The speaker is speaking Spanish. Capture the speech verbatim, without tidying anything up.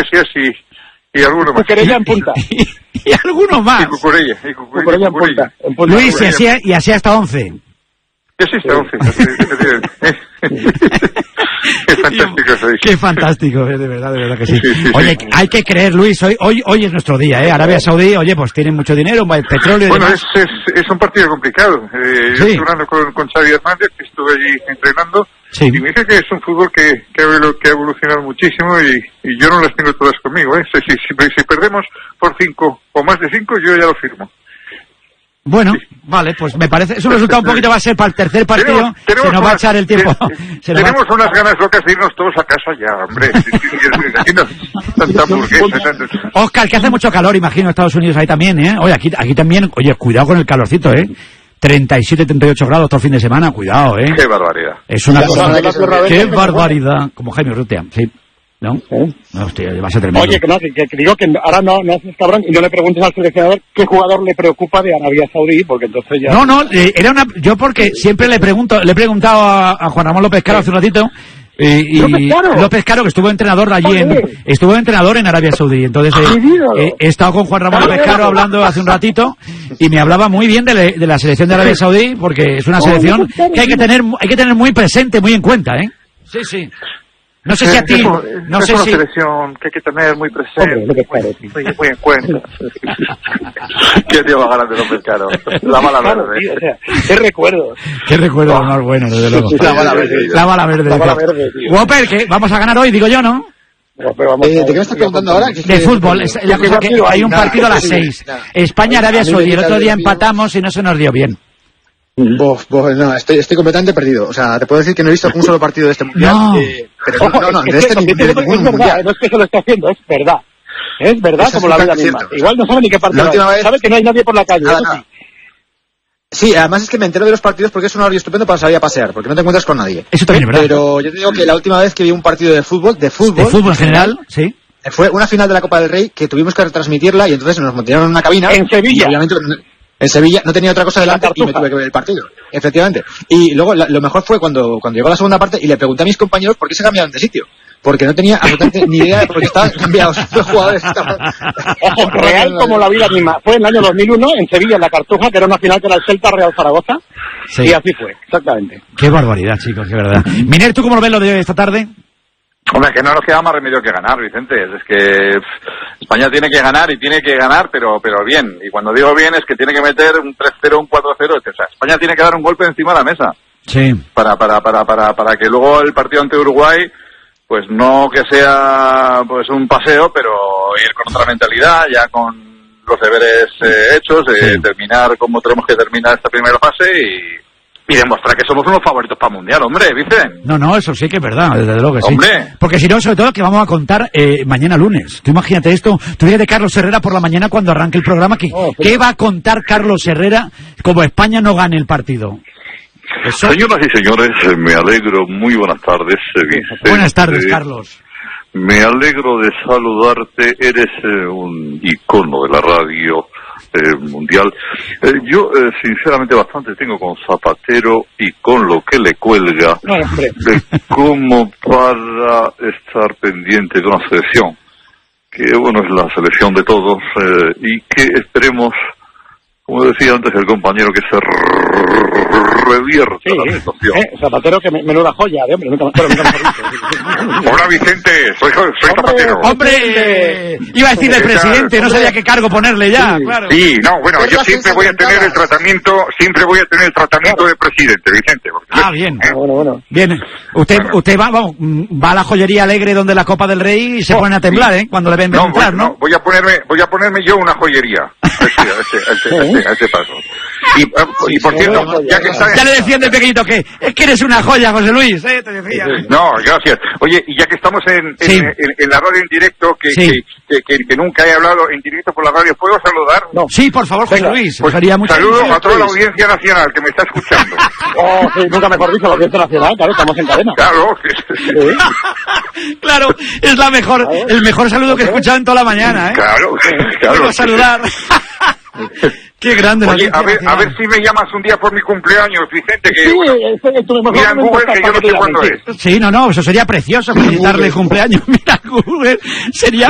Iglesias y, y alguno más. Cucurella en punta. y, y alguno más. Y Cucurella. Y Cucurella, Cucurella en punta. En punta. Luis, y así, y así hasta once. Ya sí está once. Qué fantástico sois. Qué fantástico, de verdad, de verdad que sí. Sí, sí, Oye, sí. hay que creer, Luis, hoy hoy hoy es nuestro día, ¿eh? Arabia Saudí, oye, pues tienen mucho dinero, el petróleo y Bueno, demás. es, es, es un partido complicado. Eh, Sí. Yo estuve hablando con, con Xavi Hernández, que estuve allí entrenando, Sí. y me dice que es un fútbol que, que, ha, evolu- que ha evolucionado muchísimo y, y yo no las tengo todas conmigo. ¿eh? Si, si, si, si perdemos por cinco o más de cinco, yo ya lo firmo. Bueno, vale, pues me parece, es un resultado un poquito va a ser para el tercer partido, Tenemos- tenemos se nos va a unas- echar el tiempo. te- se nos va a- tenemos unas ganas locas de irnos todos a casa ya, hombre. Sí, sí, sí, sí, aquí no- tanta hamburguesa, tanta- Oscar, que hace mucho calor, imagino, en Estados Unidos ahí también, ¿eh? Oye, aquí, aquí también, oye, cuidado con el calorcito, ¿eh? treinta y siete, treinta y ocho grados todo el fin de semana, cuidado, ¿eh? Qué barbaridad. Es una Ya, cosa... ya, ya, ya, ¡Qué ya, ya, barbaridad! Como Jaime Urrutia, sí. ¿No? ¿Eh? No, hostia, va a ser tremendo. Oye, que no, que, que digo que ahora no, no haces cabrón y no le preguntes al seleccionador qué jugador le preocupa de Arabia Saudí, porque entonces ya... No, no, eh, era una... Yo porque siempre le pregunto, le he preguntado a, a Juan Ramón López Caro hace un ratito, eh, y ¿López Caro? López Caro, que estuvo entrenador allí en... Joder. Estuvo entrenador en Arabia Saudí, entonces eh, ¡Mi ídolo! eh, he estado con Juan Ramón López Caro hablando hace un ratito, y me hablaba muy bien de, le- de la selección de Arabia Saudí, porque es una selección que hay que tener, hay que tener muy presente, muy en cuenta, ¿eh? Sí, sí. No sé si a ti, Es, un- no es sé una si... selección que hay que tener muy Hombre, presente, López Caro, sí. muy, muy en cuenta. ¿Qué tío va a ganar de López Caro? La mala Claro, verde. tío, o sea, qué recuerdos. Qué recuerdo más bueno, desde luego. Sí, sí, La bala verde. La bala verde. La bala verde, tío. Whopper, que vamos a ganar hoy, digo yo, ¿no? Pero, pero vamos Eh, a- ¿De qué me estás preguntando ahora? Que- De que- fútbol, es la cosa que hay un partido a las seis. España, Arabia Saudí, el otro día empatamos y no se nos dio bien. Bof, bof, no, estoy, estoy completamente perdido. O sea, te puedo decir que no he visto un solo partido de este mundial. No. eh, pero Ojo, no, no, es de que este lo que ni- de digo es ningún verdad, mundial. no es que se lo esté haciendo, es verdad. Es verdad Eso como es la vida cierto, misma. sí. Igual no sabe ni qué partido La última es. vez- Sabe que no hay nadie por la calle, Nada, eso nada. sí. Sí, además es que me entero de los partidos porque es un horario estupendo para salir a pasear, porque no te encuentras con nadie. Eso también es verdad. Pero yo te digo que la última vez que vi un partido de fútbol, de fútbol, De fútbol en general, sí. fue una final de la Copa del Rey que tuvimos que retransmitirla y entonces nos montaron en una cabina. En Sevilla. Y obviamente en Sevilla no tenía otra cosa delante La y me Cartuja. tuve que ver el partido. Efectivamente. Y luego la- lo mejor fue cuando, cuando llegó la segunda parte y le pregunté a mis compañeros por qué se cambiaron de sitio. Porque no tenía absolutamente ni idea de por qué estaban cambiados. Los jugadores estaban... Ojo, real como la vida misma. Fue en el año dos mil uno en Sevilla, en la Cartuja, que era una final que era el Celta Real Zaragoza. Sí. Y así fue, exactamente. Qué barbaridad, chicos, qué verdad. Miner, ¿tú cómo lo ves lo de esta tarde? Hombre, que no nos queda más remedio que ganar, Vicente. Es que pff, España tiene que ganar y tiene que ganar, pero pero bien. Y cuando digo bien es que tiene que meter un tres cero, un cuatro cero. O sea, España tiene que dar un golpe encima de la mesa Sí. para para para para para que luego el partido ante Uruguay, pues no que sea pues un paseo, pero ir con otra mentalidad, ya con los deberes eh, hechos, eh, Sí. terminar como tenemos que terminar esta primera fase y y demostrar que somos unos favoritos para el Mundial, hombre, Vicente. No, no, eso sí que es verdad, desde luego que sí. Hombre. Porque si no, sobre todo, que vamos a contar eh, mañana lunes. Tú imagínate esto, tú fíjate Carlos Herrera por la mañana cuando arranque el programa, que, Oh, sí. ¿qué va a contar Carlos Herrera como España no gane el partido? Eso- Señoras y señores, eh, me alegro, muy buenas tardes, eh, Vicente. Buenas tardes, Carlos. Me alegro de saludarte, eres eh, un icono de la radio eh, mundial. Eh, yo, eh, sinceramente, bastante tengo con Zapatero y con lo que le cuelga, No, hombre. de cómo para estar pendiente de una selección, que bueno, es la selección de todos, eh, y que esperemos, como decía antes el compañero, que se revierta Sí, la situación. eh, Zapatero, que me- menuda joya de hombre, nunca, pero nunca mejor dicho. Hola Vicente, soy, soy Hombre, Zapatero. ¡Hombre! Iba a decir el ¿Qué tal? presidente, no sabía qué cargo ponerle ya, Sí. claro. Sí, no, bueno, Pero yo las siempre voy a tener el ensambladas. tratamiento, siempre voy a tener el tratamiento de presidente, Vicente. porque- Ah, bien. Ah, bueno, bueno. Bien, usted usted va, vamos, mm, va a la joyería alegre donde la Copa del Rey y se Oh, pone a temblar, ¿eh? Cuando le ven No, entrar, voy, ¿no? no, voy a ponerme, voy a ponerme yo una joyería. A ese, a ese, a ese, a ese- a ese paso. Y, eh, y por cierto, ya que está... Ya le decían de pequeñito que es que eres una joya, José Luis, ¿eh? Te decía. No, gracias. Oye, y ya que estamos en, en, Sí. en- en la radio en directo, que, Sí. que, que, que- que nunca he hablado en directo por la radio, ¿puedo saludar? No. Sí, por favor, José Venga, Luis. Pues, Sería mucho saludo a toda la audiencia nacional que me está escuchando. Oh, sí, nunca mejor dicho, la audiencia nacional, claro, estamos en cadena. Claro, que- Sí. Claro, es la mejor, el mejor saludo que he escuchado en toda la mañana, ¿eh? claro, claro. Vengo a saludar. Qué grande la Oye, a audiencia ver, a ver nacional. si me llamas un día por mi cumpleaños, Vicente, que Sí, bueno, ese es tu mejor mira en momento Google para que yo no que te sé cuándo llamen, es. Sí, no, no, eso sería precioso, felicitarle el cumpleaños. Mira, Google, sería